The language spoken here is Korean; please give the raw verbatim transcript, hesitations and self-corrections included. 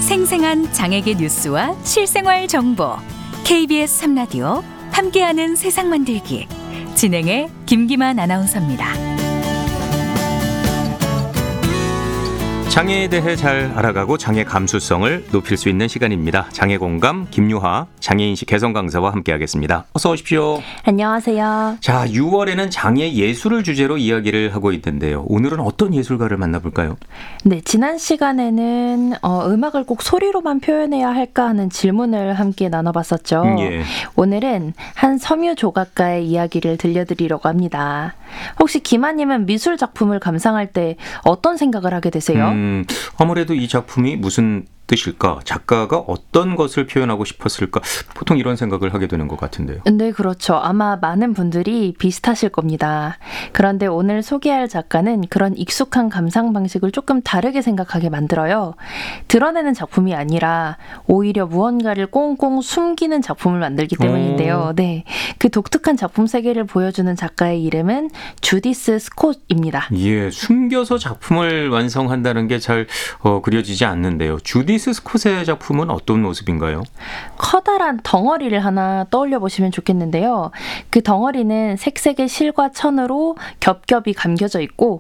생생한 장애계 뉴스와 실생활 정보 케이비에스 삼 라디오 함께하는 세상 만들기 진행의 김기만 아나운서입니다. 장애에 대해 잘 알아가고 장애 감수성을 높일 수 있는 시간입니다. 장애공감 김유하 장애인식 개선 강사와 함께하겠습니다. 어서 오십시오. 안녕하세요. 자, 유월에는 장애 예술을 주제로 이야기를 하고 있는데요. 오늘은 어떤 예술가를 만나볼까요? 네, 지난 시간에는 어, 음악을 꼭 소리로만 표현해야 할까 하는 질문을 함께 나눠봤었죠. 음, 예. 오늘은 한 섬유 조각가의 이야기를 들려드리려고 합니다. 혹시 김아님은 미술 작품을 감상할 때 어떤 생각을 하게 되세요? 음, 아무래도 이 작품이 무슨 뜻일까? 작가가 어떤 것을 표현하고 싶었을까? 보통 이런 생각을 하게 되는 것 같은데요. 네, 그렇죠. 아마 많은 분들이 비슷하실 겁니다. 그런데 오늘 소개할 작가는 그런 익숙한 감상 방식을 조금 다르게 생각하게 만들어요. 드러내는 작품이 아니라 오히려 무언가를 꽁꽁 숨기는 작품을 만들기 때문인데요. 네, 그 독특한 작품 세계를 보여주는 작가의 이름은 주디스 스콧입니다. 예, 숨겨서 작품을 완성한다는 게 잘 어, 그려지지 않는데요. 주디스 스콧의 작품은 어떤 모습인가요? 커다란 덩어리를 하나 떠올려 보시면 좋겠는데요. 그 덩어리는 색색의 실과 천으로 겹겹이 감겨져 있고